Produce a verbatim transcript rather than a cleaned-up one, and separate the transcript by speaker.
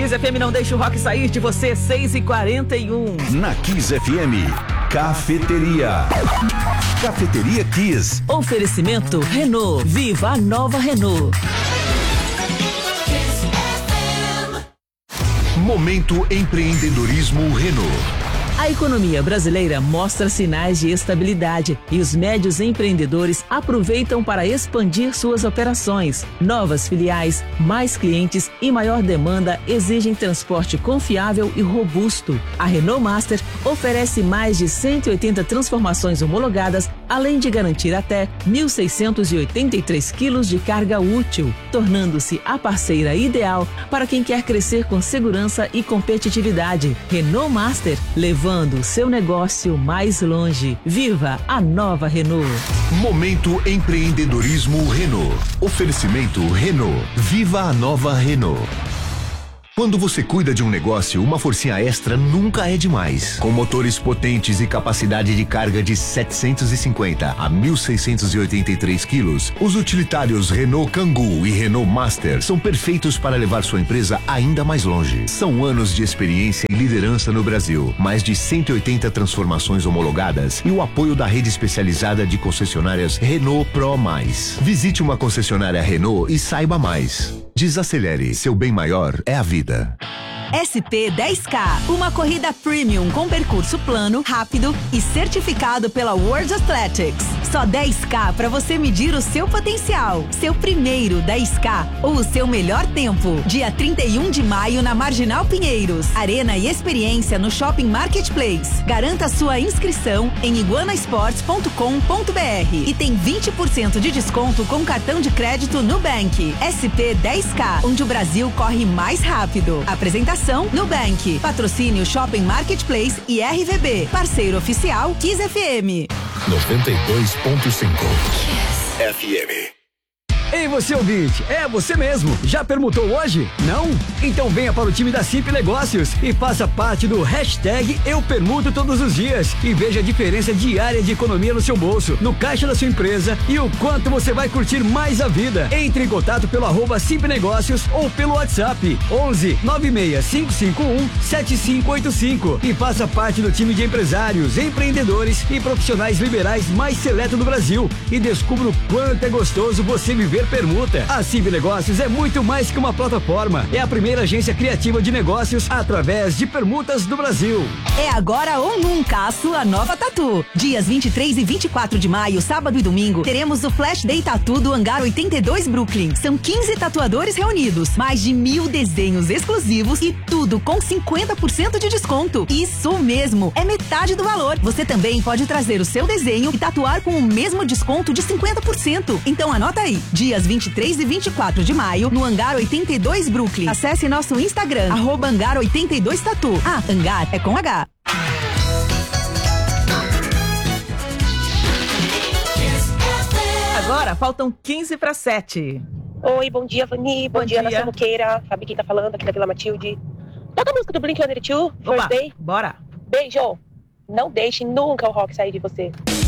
Speaker 1: Kiss F M não deixa o rock sair de você, seis e quarenta e um.
Speaker 2: Na Kiss F M, Cafeteria. Cafeteria Kiss.
Speaker 1: Oferecimento Renault. Viva a nova Renault.
Speaker 2: Momento Empreendedorismo Renault.
Speaker 1: A economia brasileira mostra sinais de estabilidade e os médios empreendedores aproveitam para expandir suas operações. Novas filiais, mais clientes e maior demanda exigem transporte confiável e robusto. A Renault Master oferece mais de cento e oitenta transformações homologadas, além de garantir até mil seiscentos e oitenta e três quilos de carga útil, tornando-se a parceira ideal para quem quer crescer com segurança e competitividade. Renault Master, levando o seu negócio mais longe. Viva a nova Renault.
Speaker 2: Momento Empreendedorismo Renault. Oferecimento Renault. Viva a nova Renault. Quando você cuida de um negócio, uma forcinha extra nunca é demais. Com motores potentes e capacidade de carga de setecentos e cinquenta a mil seiscentos e oitenta e três quilos, os utilitários Renault Kangoo e Renault Master são perfeitos para levar sua empresa ainda mais longe. São anos de experiência e liderança no Brasil, mais de cento e oitenta transformações homologadas e o apoio da rede especializada de concessionárias Renault Pro Mais. Visite uma concessionária Renault e saiba mais. Desacelere, seu bem maior é a vida.
Speaker 3: S P dez K, uma corrida premium com percurso plano, rápido e certificado pela World Athletics. Só dez K para você medir o seu potencial. Seu primeiro dez K ou o seu melhor tempo. Dia trinta e um de maio na Marginal Pinheiros. Arena e experiência no Shopping Marketplace. Garanta sua inscrição em iguana sports ponto com ponto b r e tem vinte por cento de desconto com cartão de crédito Nubank. S P dez K, onde o Brasil corre mais rápido. Apresentação Nubank. Patrocínio Shopping Marketplace e R V B. Parceiro oficial Kiss F M.
Speaker 2: noventa e dois ponto cinco. F M.
Speaker 4: Ei, você ouvinte, é você mesmo. Já permutou hoje? Não? Então venha para o time da Simp Negócios e faça parte do hashtag Eu Permuto Todos os Dias e veja a diferença diária de economia no seu bolso, no caixa da sua empresa e o quanto você vai curtir mais a vida. Entre em contato pelo arroba Simp Negócios ou pelo WhatsApp onze nove seis cinco cinco um sete cinco oito cinco e faça parte do time de empresários, empreendedores e profissionais liberais mais seleto do Brasil e descubra o quanto é gostoso você viver permuta. A Simp Negócios é muito mais que uma plataforma. É a primeira agência criativa de negócios através de permutas do Brasil.
Speaker 3: É agora ou nunca a sua nova Tatu. Dias vinte e três e vinte e quatro de maio, sábado e domingo, teremos o Flash Day Tatu do Hangar oitenta e dois Brooklyn. São quinze tatuadores reunidos, mais de mil desenhos exclusivos e tudo com cinquenta por cento de desconto. Isso mesmo, é metade do valor. Você também pode trazer o seu desenho e tatuar com o mesmo desconto de cinquenta por cento. Então anota aí, dias vinte e três e vinte e quatro de maio, no Hangar oitenta e dois Brooklyn. Acesse nosso Instagram, arroba Hangar oitenta e dois Tatu. Ah, Hangar é com H.
Speaker 1: Agora faltam quinze para sete.
Speaker 5: Oi, bom dia, Vani. Bom, bom dia, dia. Nação Roqueira. Sabe quem tá falando aqui da Vila Matilde? Toca a música do Blink one eighty-two, First Day.
Speaker 1: Bora.
Speaker 5: Beijo. Não deixe nunca o rock sair de você.